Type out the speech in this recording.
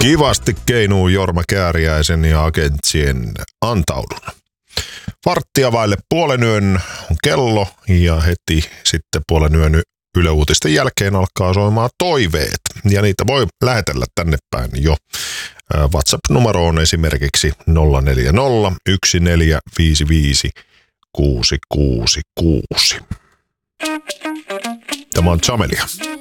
Kivasti keinuu Jorma Kääriäisen ja agentsien Antaudun. 1:15 on kello ja heti sitten 1:30 Yle Uutisten jälkeen alkaa soimaan toiveet. Ja niitä voi lähetellä tänne päin jo. WhatsApp-numero on esimerkiksi 040 1455 666. Tämä on Chamelia.